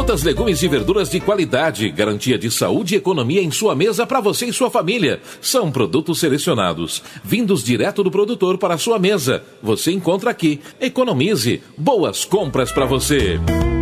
Frutas, legumes e verduras de qualidade, garantia de saúde e economia em sua mesa para você e sua família. São produtos selecionados, vindos direto do produtor para a sua mesa. Você encontra aqui. Economize. Boas compras para você.